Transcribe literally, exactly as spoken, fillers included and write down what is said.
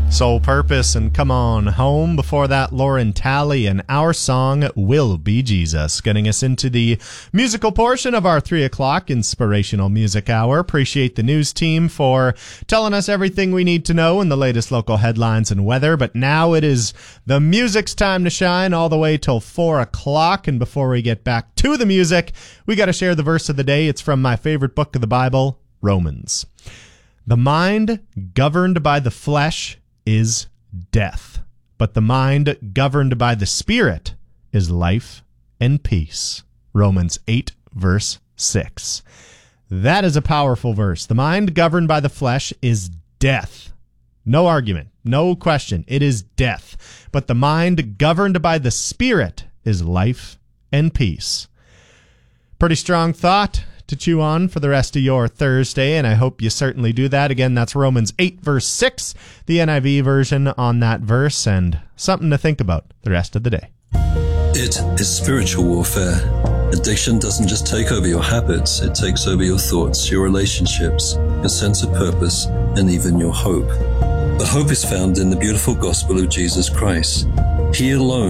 Soul Purpose and Come On Home. Before that, Lauren Talley and Our Song Will Be Jesus. Getting us into the musical portion of our three o'clock Inspirational Music Hour. Appreciate the news team for telling us everything we need to know in the latest local headlines and weather. But now it is the music's time to shine all the way till four o'clock. And before we get back to the music, we got to share the verse of the day. It's from my favorite book of the Bible, Romans. The mind governed by the flesh is death, but the mind governed by the Spirit is life and peace. Romans eight, verse six. That is a powerful verse. The mind governed by the flesh is death. No argument, no question. It is death. But the mind governed by the Spirit is life and peace. Pretty strong thought to chew on for the rest of your Thursday, and I hope you certainly do that. Again, that's Romans eight, verse six, the N I V version on that verse, and something to think about the rest of the day. It is spiritual warfare. Addiction doesn't just take over your habits, it takes over your thoughts, your relationships, your sense of purpose, and even your hope. But hope is found in the beautiful gospel of Jesus Christ. He alone